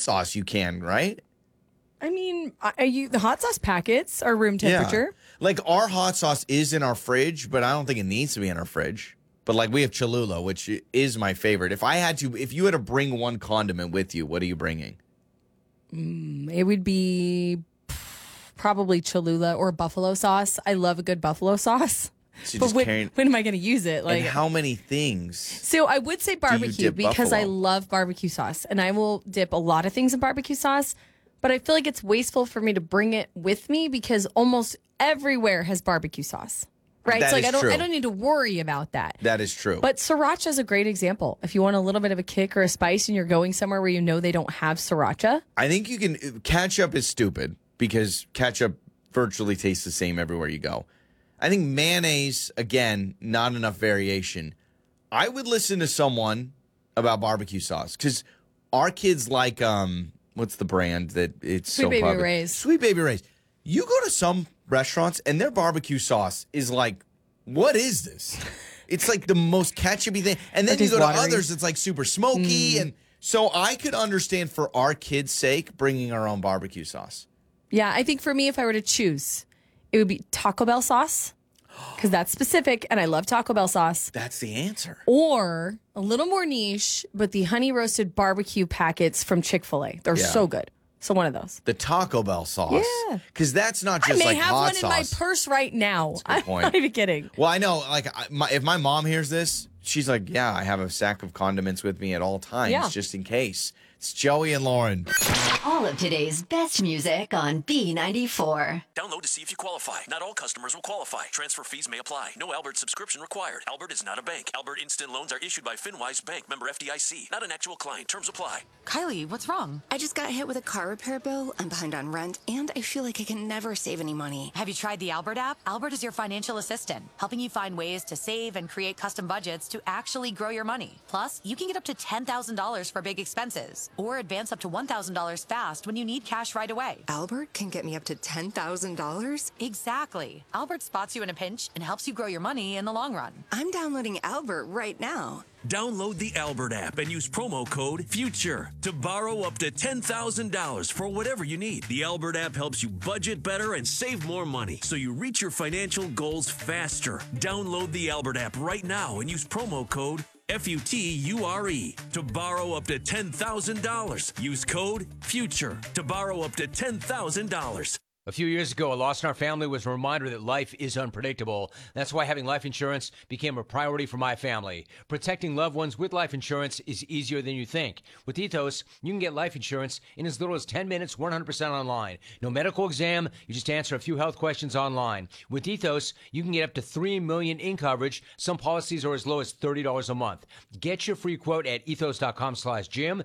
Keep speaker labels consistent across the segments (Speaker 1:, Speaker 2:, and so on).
Speaker 1: sauce, you can, right?
Speaker 2: I mean, the hot sauce packets are room temperature.
Speaker 1: Yeah. Like, our hot sauce is in our fridge, but I don't think it needs to be in our fridge. But, like, we have Cholula, which is my favorite. If you had to bring one condiment with you, what are you bringing?
Speaker 2: It would be probably Cholula or buffalo sauce. I love a good buffalo sauce.
Speaker 1: So
Speaker 2: but when am I going to use it?
Speaker 1: Like, and how many things?
Speaker 2: So I would say barbecue because I love barbecue sauce, and I will dip a lot of things in barbecue sauce. But I feel like it's wasteful for me to bring it with me because almost everywhere has barbecue sauce, right?
Speaker 1: That
Speaker 2: so like
Speaker 1: is
Speaker 2: I don't
Speaker 1: true.
Speaker 2: I don't need to worry about that.
Speaker 1: That is true.
Speaker 2: But sriracha is a great example. If you want a little bit of a kick or a spice and you're going somewhere where you know they don't have sriracha.
Speaker 1: I think you can. Ketchup is stupid because ketchup virtually tastes the same everywhere you go. I think mayonnaise, again, not enough variation. I would listen to someone about barbecue sauce because our kids like what's the brand that it's
Speaker 2: Sweet
Speaker 1: so
Speaker 2: Baby
Speaker 1: popular?
Speaker 2: Ray's.
Speaker 1: Sweet Baby Ray's. You go to some restaurants and their barbecue sauce is like, what is this? It's like the most ketchupy thing. And then you go to others, it's like super smoky. And so I could understand for our kids' sake bringing our own barbecue sauce.
Speaker 2: Yeah, I think for me, if I were to choose, it would be Taco Bell sauce because that's specific, and I love Taco Bell sauce.
Speaker 1: That's the answer.
Speaker 2: Or a little more niche, but the honey roasted barbecue packets from Chick-fil-A. They're so good. So one of those.
Speaker 1: The Taco Bell sauce.
Speaker 2: Yeah.
Speaker 1: Because that's not just like hot sauce.
Speaker 2: I may have one in my purse right now.
Speaker 1: That's a good point.
Speaker 2: I'm not even kidding.
Speaker 1: Well, I know, like, if my mom hears this, she's like, yeah, I have a sack of condiments with me at all times, just in case. It's Joey and Lauren.
Speaker 3: All of today's best music on B94.
Speaker 4: Download to see if you qualify. Not all customers will qualify. Transfer fees may apply. No Albert subscription required. Albert is not a bank. Albert Instant Loans are issued by FinWise Bank, member FDIC. Not an actual client. Terms apply.
Speaker 5: Kylie, what's wrong? I just got hit with a car repair bill. I'm behind on rent, and I feel like I can never save any money.
Speaker 6: Have you tried the Albert app? Albert is your financial assistant, helping you find ways to save and create custom budgets to actually grow your money. Plus, you can get up to $10,000 for big expenses, or advance up to $1,000 fast when you need cash right away.
Speaker 5: Albert can get me up to $10,000?
Speaker 6: Exactly. Albert spots you in a pinch and helps you grow your money in the long run.
Speaker 5: I'm downloading Albert right now.
Speaker 4: Download the Albert app and use promo code FUTURE to borrow up to $10,000 for whatever you need. The Albert app helps you budget better and save more money so you reach your financial goals faster. Download the Albert app right now and use promo code FUTURE to borrow up to $10,000. Use code FUTURE to borrow up to $10,000.
Speaker 7: A few years ago, a loss in our family was a reminder that life is unpredictable. That's why having life insurance became a priority for my family. Protecting loved ones with life insurance is easier than you think. With Ethos, you can get life insurance in as little as 10 minutes, 100% online. No medical exam, you just answer a few health questions online. With Ethos, you can get up to $3 million in coverage. Some policies are as low as $30 a month. Get your free quote at ethos.com/Jim,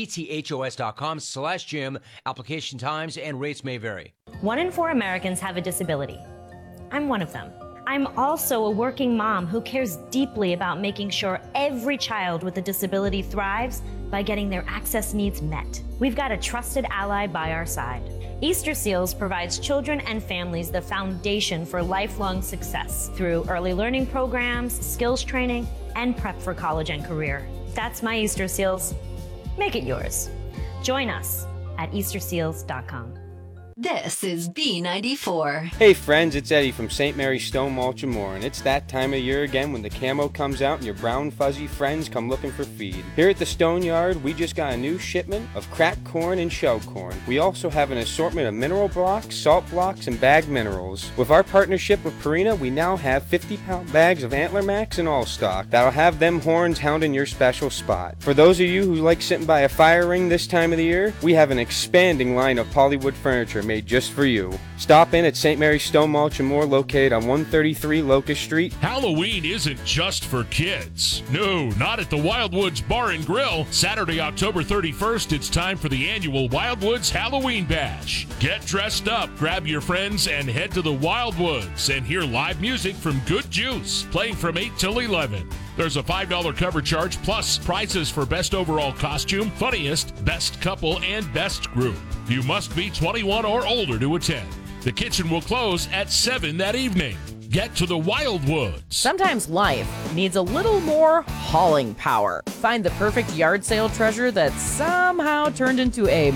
Speaker 7: ethos.com/Jim. Application times and rates may vary.
Speaker 8: 1 in 4 Americans have a disability. I'm one of them. I'm also a working mom who cares deeply about making sure every child with a disability thrives by getting their access needs met. We've got a trusted ally by our side. Easter Seals provides children and families the foundation for lifelong success through early learning programs, skills training, and prep for college and career. That's my Easter Seals. Make it yours. Join us at easterseals.com.
Speaker 3: This is B94.
Speaker 9: Hey friends, it's Eddie from St. Mary's Stone Mulch & More, and it's that time of year again when the camo comes out and your brown fuzzy friends come looking for feed. Here at the Stone Yard, we just got a new shipment of cracked corn and shell corn. We also have an assortment of mineral blocks, salt blocks, and bagged minerals. With our partnership with Purina, we now have 50-pound bags of Antler Max in all stock that'll have them horns hounding your special spot. For those of you who like sitting by a fire ring this time of the year, we have an expanding line of Polywood furniture made just for you. Stop in at St. Mary's Stone Mulch & More, located on 133 Locust Street.
Speaker 10: Halloween isn't just for kids. No, not at the Wildwoods Bar and Grill. Saturday, October 31st, it's time for the annual Wildwoods Halloween Bash. Get dressed up, grab your friends, and head to the Wildwoods and hear live music from Good Juice, playing from 8 till 11. There's a $5 cover charge plus prizes for best overall costume, funniest, best couple, and best group. You must be 21 or older to attend. The kitchen will close at 7 that evening. Get to the Wildwoods.
Speaker 11: Sometimes life needs a little more hauling power. Find the perfect yard sale treasure that somehow turned into a